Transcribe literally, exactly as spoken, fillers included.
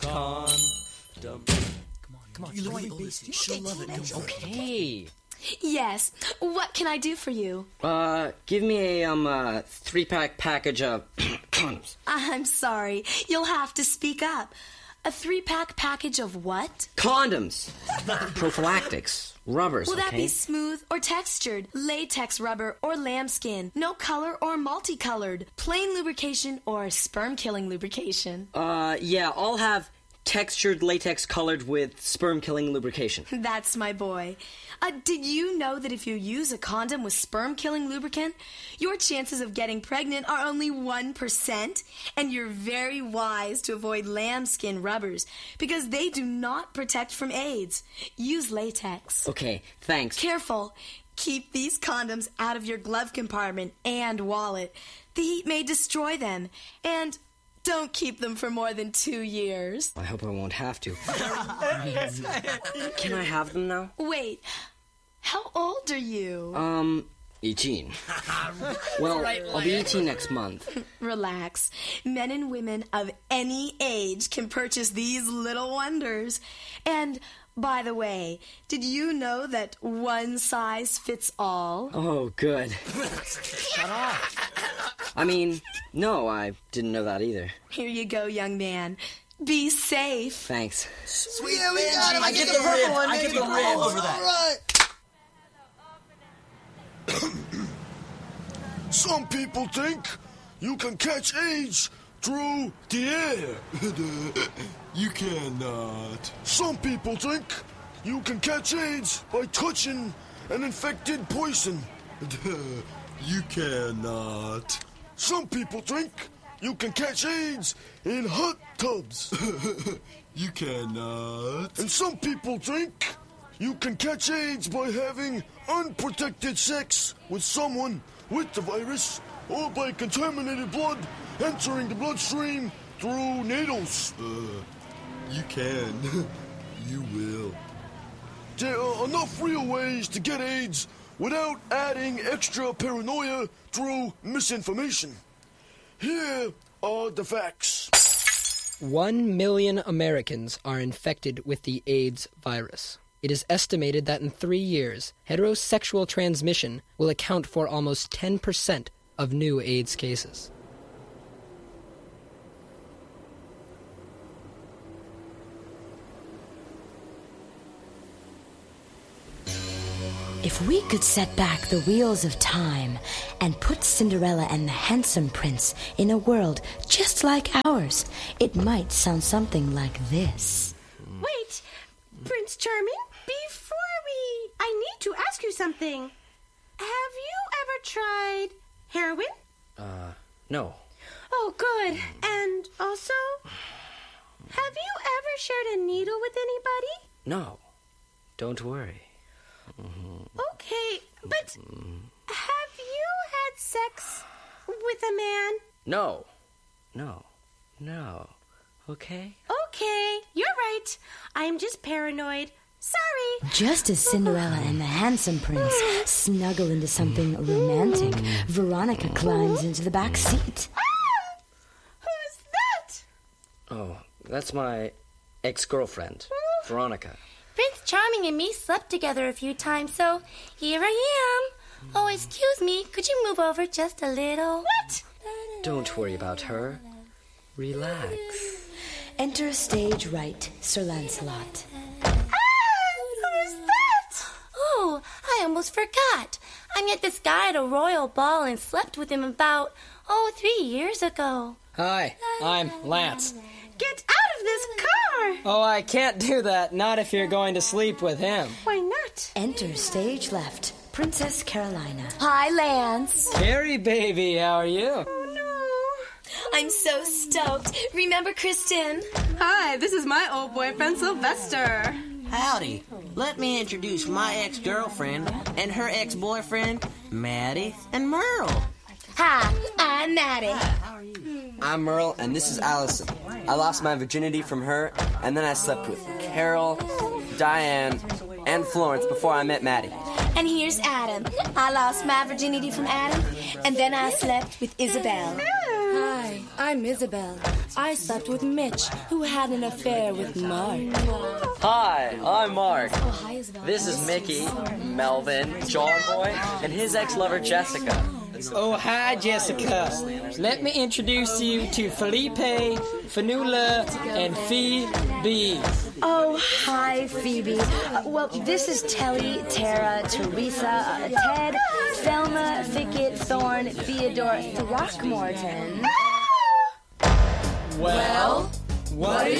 Condom. Come on, come on. You look really basic. She'll love it. Okay. Yes. What can I do for you? Uh, give me a, um, uh, three-pack package of condoms. I'm sorry. You'll have to speak up. A three-pack package of what? Condoms. Prophylactics. Rubbers, Will that okay? be smooth or textured? Latex rubber or lambskin? No color or multicolored? Plain lubrication or sperm-killing lubrication? Uh, yeah, I'll have textured latex colored with sperm-killing lubrication. That's my boy. Uh, did you know that if you use a condom with sperm-killing lubricant, your chances of getting pregnant are only one percent? And you're very wise to avoid lambskin rubbers because they do not protect from AIDS. Use latex. Okay, thanks. Careful. Keep these condoms out of your glove compartment and wallet. The heat may destroy them. And don't keep them for more than two years. I hope I won't have to. Can I have them now? Wait, how old are you? Um, eighteen. Well, I'll be eighteen next month. Relax. Men and women of any age can purchase these little wonders. And, by the way, did you know that one size fits all? Oh, good. Shut up. I mean, no, I didn't know that either. Here you go, young man. Be safe. Thanks. Sweet yeah, we got him. I get the purple one. I get the red over that. All right. Some people think you can catch AIDS through the air. You cannot. Some people think you can catch AIDS by touching an infected poison. You cannot. Some people think you can catch AIDS in hot tubs. You cannot. And some people think you can catch AIDS by having unprotected sex with someone with the virus or by contaminated blood entering the bloodstream through needles. Uh, you can. You will. There are enough real ways to get AIDS without adding extra paranoia through misinformation. Here are the facts. One million Americans are infected with the AIDS virus. It is estimated that in three years, heterosexual transmission will account for almost ten percent of new AIDS cases. If we could set back the wheels of time and put Cinderella and the handsome prince in a world just like ours, it might sound something like this. Wait, Prince Charming, before we... I need to ask you something. Have you ever tried heroin? Uh, no. Oh, good. And also, have you ever shared a needle with anybody? No. Don't worry. Okay, but have you had sex with a man? No. No. No. Okay? Okay, you're right. I'm just paranoid. Sorry. Just as Cinderella and the handsome prince snuggle into something romantic, Veronica climbs into the back seat. Ah! Who's that? Oh, that's my ex-girlfriend, Veronica. Prince Charming and me slept together a few times, so here I am. Oh, excuse me, could you move over just a little? What? Don't worry about her. Relax. Enter stage right, Sir Lancelot. Ah! Who's that? Oh, I almost forgot. I met this guy at a royal ball and slept with him about, oh, three years ago. Hi, I'm Lance. Get out of this car! Oh, I can't do that, not if you're going to sleep with him. Why not? Enter stage left, Princess Carolina. Hi, Lance. Carrie, baby, how are you? Oh, no. I'm so stoked. Remember Kristen? Hi, this is my old boyfriend, Sylvester. Howdy. Let me introduce my ex-girlfriend and her ex-boyfriend, Maddie and Merle. Hi, I'm Maddie. How are you? I'm Merle, and this is Allison. I lost my virginity from her, and then I slept with Carol, Diane, and Florence before I met Maddie. And here's Adam. I lost my virginity from Adam, and then I slept with Isabel. Hi, I'm Isabel. I slept with Mitch, who had an affair with Mark. Hi, I'm Mark. Oh, hi, Isabel. This is Mickey, Melvin, John Boy, and his ex-lover Jessica. Oh, hi, Jessica. Let me introduce you to Felipe, Fanula, and Phoebe. Oh, hi, Phoebe. Uh, well, this is Telly, Tara, Teresa, uh, Ted, Thelma, Thicket, Thorne, Theodore, Throckmorton. Well, what do